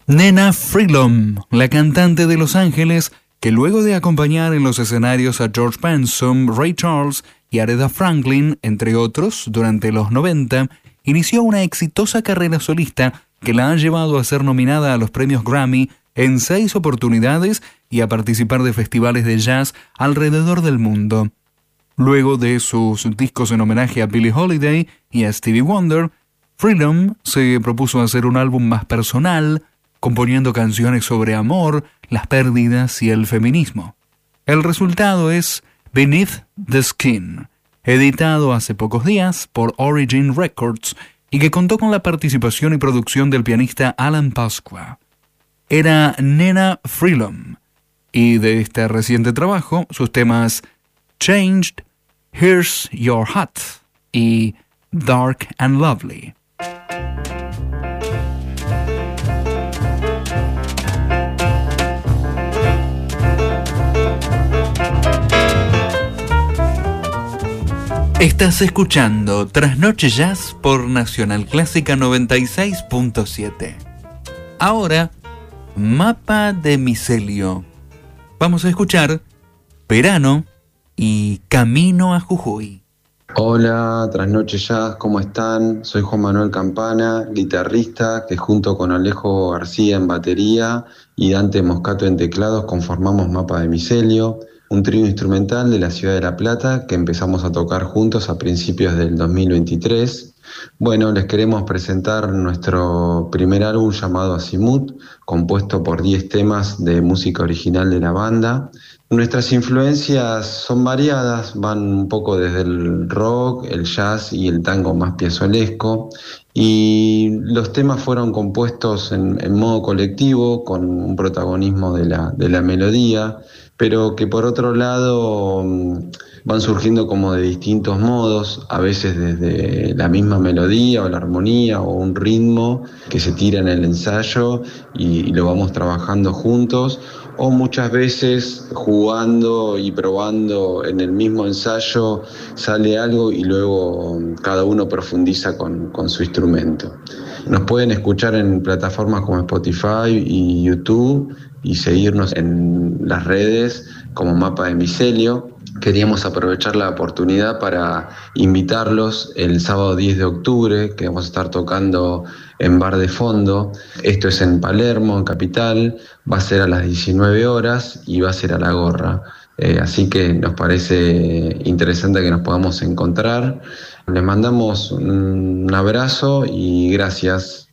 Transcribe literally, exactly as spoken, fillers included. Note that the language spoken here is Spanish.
Nena Freelon, la cantante de Los Ángeles, que luego de acompañar en los escenarios a George Benson, Ray Charles y Aretha Franklin, entre otros, durante los noventa, inició una exitosa carrera solista que la ha llevado a ser nominada a los premios Grammy en seis oportunidades y a participar de festivales de jazz alrededor del mundo. Luego de sus discos en homenaje a Billie Holiday y a Stevie Wonder, Freelon se propuso hacer un álbum más personal, componiendo canciones sobre amor, las pérdidas y el feminismo. El resultado es Beneath the Skin, editado hace pocos días por Origin Records y que contó con la participación y producción del pianista Alan Pasqua. Era Nena Freelon, y de este reciente trabajo, sus temas Changed, Here's Your Heart y Dark and Lovely. Estás escuchando Trasnoche Jazz por Nacional Clásica noventa y seis punto siete. Ahora, Mapa de Micelio. Vamos a escuchar Verano y Camino a Jujuy. Hola, Trasnoche Jazz, ¿cómo están? Soy Juan Manuel Campana, guitarrista, que junto con Alejo García en batería y Dante Moscato en teclados conformamos Mapa de Micelio, un trío instrumental de la ciudad de La Plata que empezamos a tocar juntos a principios del dos mil veintitrés. Bueno, les queremos presentar nuestro primer álbum llamado Azimut, compuesto por diez temas de música original de la banda. Nuestras influencias son variadas, van un poco desde el rock, el jazz y el tango más piazolesco, y los temas fueron compuestos en, en modo colectivo, con un protagonismo de la, de la melodía, pero que por otro lado van surgiendo como de distintos modos, a veces desde la misma melodía o la armonía o un ritmo que se tira en el ensayo y, y lo vamos trabajando juntos, o muchas veces jugando y probando en el mismo ensayo sale algo y luego cada uno profundiza con, con su instrumento. Nos pueden escuchar en plataformas como Spotify y YouTube y seguirnos en las redes como Mapa de Micelio. Queríamos aprovechar la oportunidad para invitarlos el sábado diez de octubre, que vamos a estar tocando en Bar de Fondo. Esto es en Palermo, en Capital. Va a ser a las diecinueve horas y va a ser a la gorra. Eh, así que nos parece interesante que nos podamos encontrar. Les mandamos un abrazo y gracias.